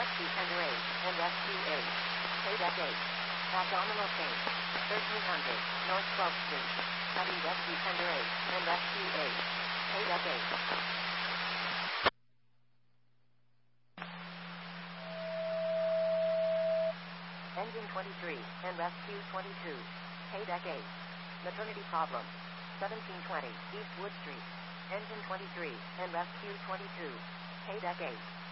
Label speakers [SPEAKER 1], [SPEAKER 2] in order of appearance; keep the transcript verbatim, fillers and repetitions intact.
[SPEAKER 1] rescue tender eight, and rescue eight. K-Deck eight. Abdominal pain. thirteen hundred, North twelfth Street. Heavy rescue tender eight, and rescue eight. K-Deck eight. Engine twenty-three, and rescue twenty-two. K-Deck eight. Maternity problem. seventeen twenty, East Wood Street. Engine twenty-three, and rescue twenty-two. K-Deck eight.